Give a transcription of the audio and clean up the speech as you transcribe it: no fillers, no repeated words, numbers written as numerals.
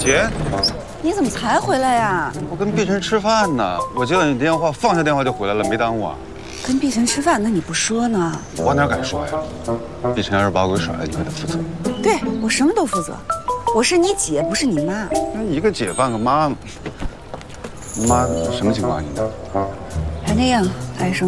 姐， 你怎么才回来呀？ 我跟碧晨吃饭呢，我接到你电话，放下电话就回来了，没耽误啊。 跟碧晨吃饭，那你不说呢？ 我哪敢说呀？碧晨要是把我给甩了，你可得负责。 对，我什么都负责。我是你姐，不是你妈。 那一个姐半个妈，妈什么情况啊？现在？ 还那样，还生。